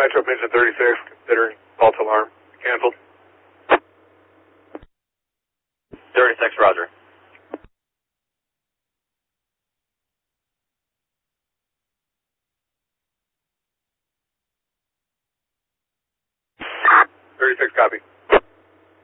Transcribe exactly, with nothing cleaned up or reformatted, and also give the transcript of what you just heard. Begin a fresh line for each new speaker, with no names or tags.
Metro Mission thirty-six, considering false alarm. Canceled.
thirty-six, roger.
thirty-six, copy.